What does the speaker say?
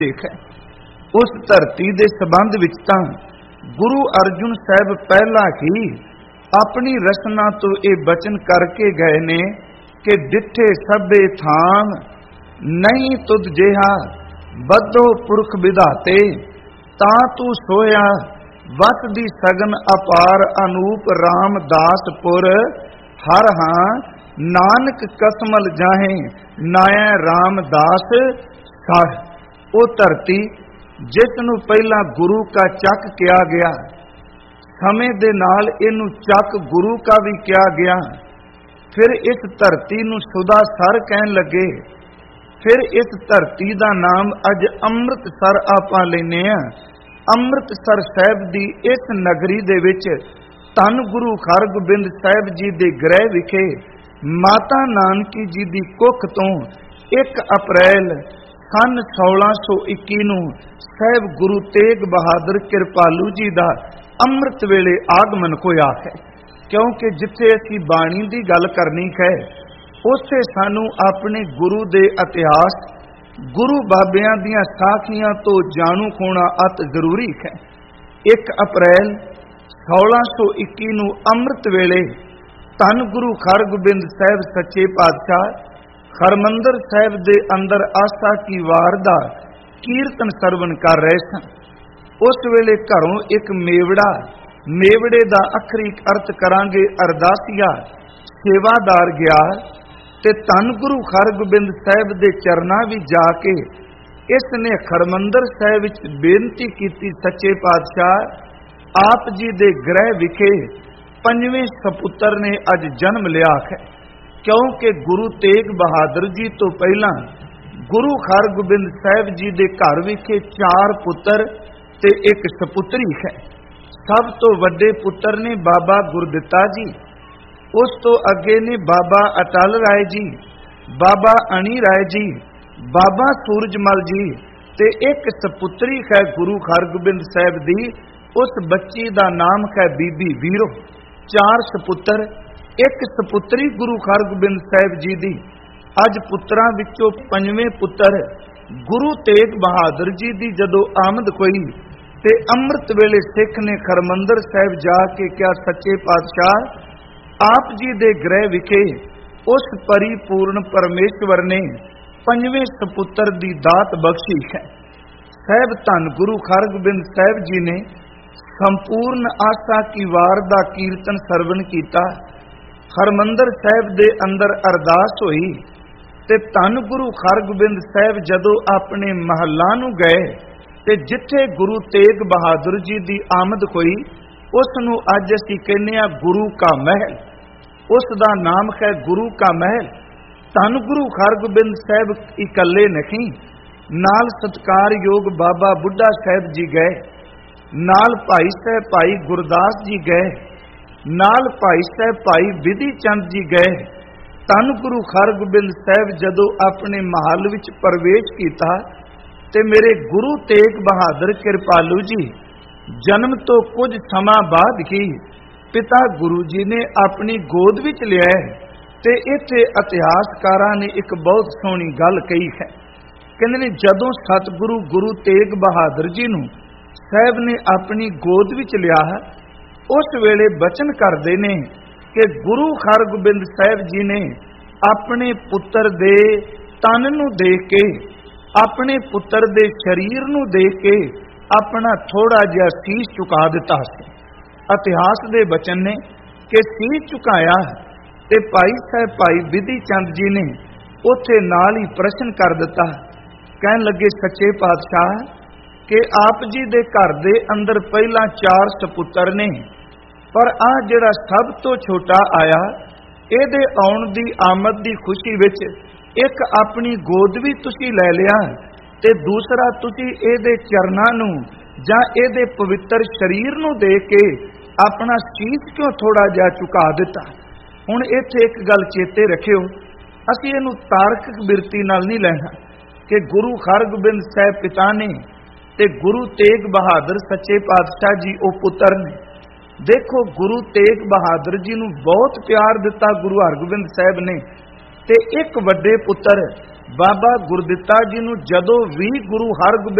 देख है। उस धरती के संबंध विच तां गुरु अर्जुन साहब पहला ही अपनी रचना तो ये बचन करके गए ने कि डिठे सबे थाम नहीं तुद जिहा बद्धो पुरख विधाते ता तू सोया वत दी सगन अपार अनूप रामदासपुर हर हां नानक कसमल जाहे नाया रामदास साह। वो धरती जिस नूं पहला गुरु का चक किया गया, समय दे नाल इनू चक गुरु का भी किया गया। फिर इस धरती नूं सुधा सर कहन लगे। फिर इस धरती का नाम अज अमृतसर आपां लैने आ। अमृतसर साहिब दी इस नगरी दे विच धन गुरु हरगोबिंद साहिब जी दे गृह विखे माता नानकी जी दी कुख तो 1 अप्रैल सन 1621 नूं साहिब गुरु तेग बहादुर कृपालू जी दा अमृत वेले आगमन होया है। क्योंकि जिथे असीं बाणी दी गल करनी है उत्थे सानू अपने गुरु दे इतिहास गुरु बाबियां दियां साखियां तो जाणू होना अत जरूरी है। 1 अप्रैल 1621 नूं अमृत वेले धन गुरु हरगोबिंद साहिब सच्चे पातशाह हरमंदर साहिब दे अंदर आस्था की वार दा कीर्तन सरवण कर रहे सन। उस वेले घरों एक मेवड़े दा अखरी अर्थ करांगे अरदासिया सेवादार गया ते धन गुरु हरगोबिंद साहिब दे चरना भी जाके इसने हरमंदर साहिब विच बेनती कीती, सच्चे पातशाह आप जी दे गृह विखे 5वें सपुत्र ने अज जन्म लिया है। क्योंकि गुरु तेग बहादुर जी तो पहला गुरु हरगोबिंद साहिब जी दे घर विखे 4 पुत्र ते 1 सपुत्री है। सब तो वड्डे पुत्र ने बाबा गुरदिता जी, उस तो अगे ने बाबा अटल राय जी, बाबा अणी राय जी, बाबा सूरजमल जी ते 1 सपुत्री है गुरु हरगोबिंद साहिब दी। उस बच्ची दा नाम है बीबी वीरो। 4 सपुत्र 1 सपुत्री गुरु हरगोबिंद साहिब जी दी। अज पुत्रां विचों 5वें पुत्र गुरु तेग बहादुर जी दी जदों आमद होई ते अमृत वेले सिख ने हरमंदर साहिब जाके क्या सच्चे पातशाह आप जी दे गृह विखे उस परिपूर्ण परमेश्वर ने 5वें सपुत्र दी दात बख्शी है। साहिब धन गुरु हरगोबिंद साहिब जी ने संपूर्ण आस्था की वार दा कीर्तन सरवण कीता। हरमंदर साहिब दे अंदर अरदास होई ते धन गुरु हरगोबिंद साहिब जदों अपने महलां नूं गए ते जिथे गुरु तेग बहादुर जी दी आमद होई उस नूं अज असीं कहने आ गुरु का महल। उस दा नाम है गुरु का महल। धन गुरु हरगोबिंद साहिब इकल्ले नहीं, नाल सत्कार योग बाबा बुढ़ा साहिब जी गए, नाल भाई साहब भाई गुरदास जी गए, नाल भाई साहब भाई विधि चंद जी गए। धन गुरु हरगोबिंद साहिब जदों अपने महल विच प्रवेश कीता ते मेरे गुरु तेग बहादुर कृपालू जी जन्म तो कुछ समा बाद ही पिता गुरु जी ने अपनी गोद विच लिया ते इत्थे इतिहासकारां ने एक बहुत सोहनी गल कही है। कहंदे ने जदों सतगुरु गुरु तेग बहादुर जी नूं साहिब ने अपनी गोद विच लिया उस वेले बचन करदे ने कि गुरु हरगोबिंद साहिब जी ने अपने पुत्र दे तन नूं देख के अपने पुत्र दे शरीर नूं देख के अपना थोड़ा जिहा सीस चुका दिता। इतिहास दे बचन ने कि सीस चुकाया ते भाई साहब भाई विधि चंद जी ने उत्थे नाल ही प्रश्न कर दिता। कहन लगे सच्चे पातशाह कि आप जी दे घर दे अंदर पहला 4 सपुत्र ने पर आ जिहड़ा सब तो छोटा आया इहदे आउण दी आमद दी खुशी विच एक अपनी गोद भी तुसी लै लिया ते दूसरा तुसी इहदे चरनां नूं जां इहदे पवित्र शरीर नूं देख के अपना शीश क्यों थोड़ा जिहा झुका दिता। हुण इत्थे एक गल चेते रखियो, असीं इहनूं तार्किक बिरती नाल नहीं लैना कि गुरु हरगोबिंद साहिब पिता ने ते गुरु तेग बहादुर सच्चे पातशाह जी ओ पुत्र ने। देखो गुरु तेग बहादुर जी नूं बहुत प्यार दिता गुरु हरगोबिंद साहिब ने ते एक वड्डे पुत्र ਬਾਬਾ ਗੁਰਦਿੱਤਾ ਜੀ ਨੂੰ ਜਦੋਂ ਵੀ ਗੁਰੂ ਹਰਗੋਬਿੰਦ